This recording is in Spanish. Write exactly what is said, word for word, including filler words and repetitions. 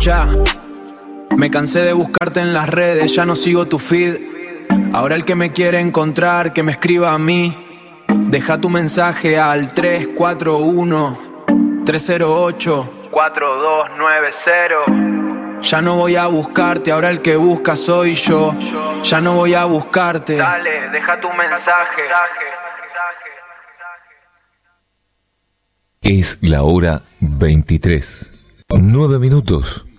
Escucha, me cansé de buscarte en las redes, ya no sigo tu feed. Ahora el que me quiere encontrar, que me escriba a mí. Deja tu mensaje al tres cuatro uno, tres cero ocho, cuatro dos nueve cero. Ya no voy a buscarte, ahora el que busca soy yo. Ya no voy a buscarte. Dale, deja tu mensaje. Es la hora veintitrés. Nueve minutos.